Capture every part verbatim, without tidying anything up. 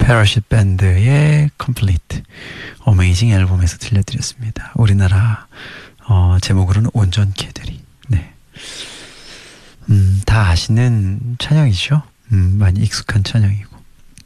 패러슛 밴드의 Complete 어메이징 앨범에서 들려드렸습니다. 우리나라 어, 제목으로는 온전케들이. 네, 음, 다 아시는 찬양이죠. 음, 많이 익숙한 찬양이고,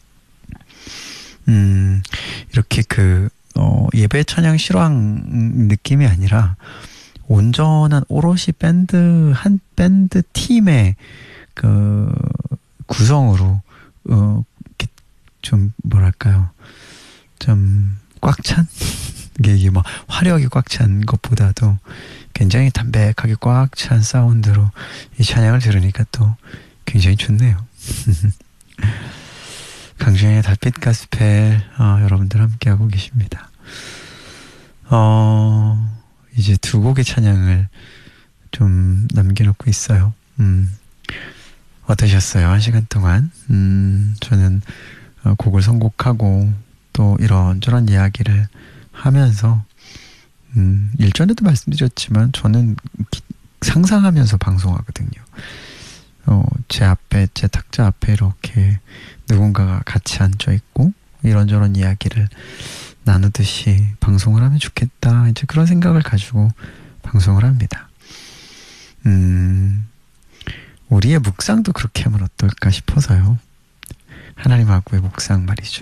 음, 이렇게 그 어, 예배 찬양 실황 느낌이 아니라 온전한 오롯이 밴드 한 밴드 팀의 그 구성으로 어, 좀 뭐랄까요, 좀 꽉 찬 이게 뭐 화려하게 꽉 찬 것보다도 굉장히 담백하게 꽉 찬 사운드로 이 찬양을 들으니까 또 굉장히 좋네요. 강준의 달빛 가스펠, 어, 여러분들 함께하고 계십니다. 어, 이제 두 곡의 찬양을 좀 남겨놓고 있어요. 음, 어떠셨어요? 한 시간 동안? 음, 저는 어, 곡을 선곡하고 또 이런저런 이야기를 하면서 음, 일전에도 말씀드렸지만 저는 기, 상상하면서 방송하거든요. 어, 제 앞에, 제 탁자 앞에 이렇게 누군가가 같이 앉아있고 이런저런 이야기를 나누듯이 방송을 하면 좋겠다, 이제 그런 생각을 가지고 방송을 합니다. 음, 우리의 묵상도 그렇게 하면 어떨까 싶어서요. 하나님하고의 묵상 말이죠.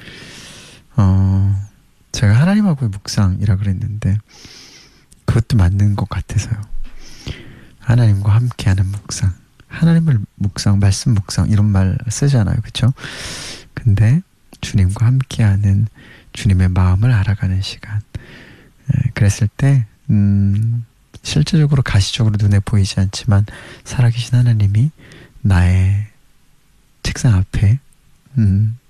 어, 제가 하나님하고의 묵상이라 그랬는데 그것도 맞는 것 같아서요. 하나님과 함께하는 묵상, 하나님을 묵상, 말씀 묵상 이런 말 쓰잖아요, 그렇죠? 근데 주님과 함께하는, 주님의 마음을 알아가는 시간. 에, 그랬을 때 음, 실제적으로 가시적으로 눈에 보이지 않지만 살아계신 하나님이 나의 책상 앞에 음,